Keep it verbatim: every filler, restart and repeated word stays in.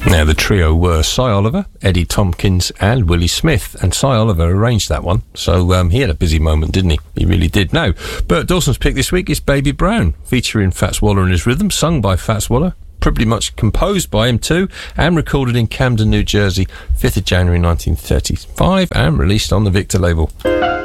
Now, the trio were Cy Oliver, Eddie Tompkins and Willie Smith, and Cy Oliver arranged that one, so um, he had a busy moment, didn't he? He really did. Now, Bert Dawson's pick this week is Baby Brown, featuring Fats Waller and his rhythm, sung by Fats Waller, pretty much composed by him too, and recorded in Camden, New Jersey, fifth of January nineteen thirty-five, and released on the Victor label.